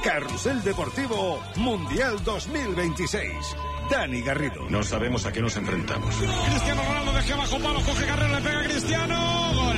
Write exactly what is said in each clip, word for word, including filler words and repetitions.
Carrusel Deportivo Mundial dos mil veintiséis. Dani Garrido. No sabemos a qué nos enfrentamos. Cristiano Ronaldo deja bajo palo, coge carrera, le pega a Cristiano. Gol.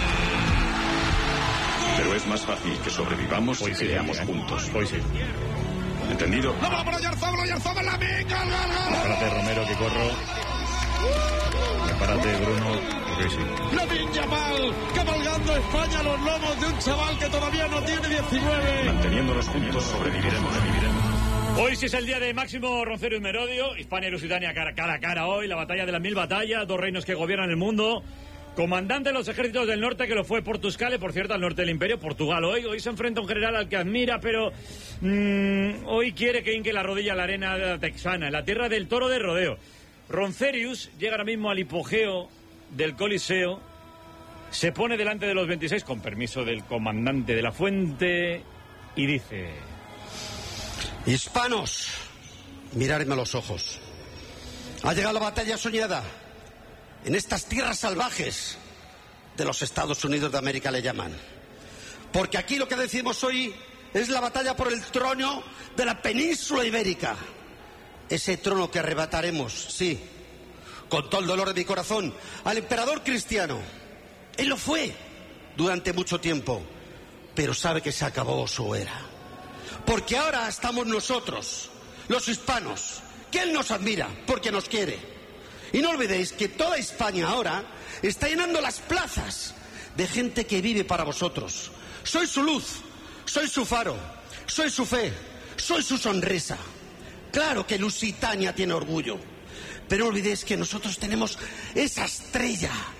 Pero es más fácil que sobrevivamos Hoy y sí, creamos ¿eh? juntos. Hoy sí. ¿Entendido? ¡No va por Oyarzabal, Oyarzabal, la venga, gol, gol! Prepárate, Romero, que corro. Prepárate, Bruno, porque sí. Lamine Yamal, cabalgando España a los lomos de un chaval que todavía no tiene diecinueve. Manteniéndonos juntos sobreviviremos, sobreviviremos. Hoy sí es el día de Máximo Roncero y Merodio. Hispania y Lusitania cara, cara a cara hoy. La batalla de las mil batallas. Dos reinos que gobiernan el mundo. Comandante de los ejércitos del norte, que lo fue Portuscale, por cierto, al norte del imperio, Portugal hoy. Hoy se enfrenta a un general al que admira, pero mmm, hoy quiere que hinque la rodilla a la arena texana, en la tierra del toro de rodeo. Roncerius llega ahora mismo al hipogeo del Coliseo, se pone delante de los veintiséis, con permiso del comandante de la fuente, y dice: Hispanos, miradme a los ojos. Ha llegado la batalla soñada. En estas tierras salvajes de los Estados Unidos de América le llaman. Porque aquí lo que decimos hoy es la batalla por el trono de la península ibérica. Ese trono que arrebataremos, sí, con todo el dolor de mi corazón, al emperador Cristiano. Él lo fue durante mucho tiempo, pero sabe que se acabó su era. Porque ahora estamos nosotros, los hispanos, que él nos admira porque nos quiere. Y no olvidéis que toda España ahora está llenando las plazas de gente que vive para vosotros. Soy su luz, soy su faro, soy su fe, soy su sonrisa. Claro que Lusitania tiene orgullo, pero no olvidéis que nosotros tenemos esa estrella